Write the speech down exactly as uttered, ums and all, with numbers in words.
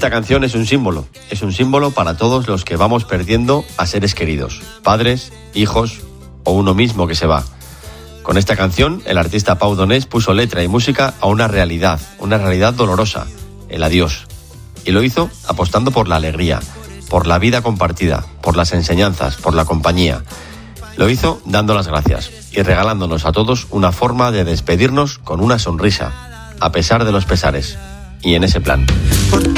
esta canción es un símbolo, es un símbolo para todos los que vamos perdiendo a seres queridos, padres, hijos o uno mismo que se va. Con esta canción, el artista Pau Donés puso letra y música a una realidad, una realidad dolorosa, el adiós. Y lo hizo apostando por la alegría, por la vida compartida, por las enseñanzas, por la compañía. Lo hizo dando las gracias y regalándonos a todos una forma de despedirnos con una sonrisa, a pesar de los pesares. Y en ese plan.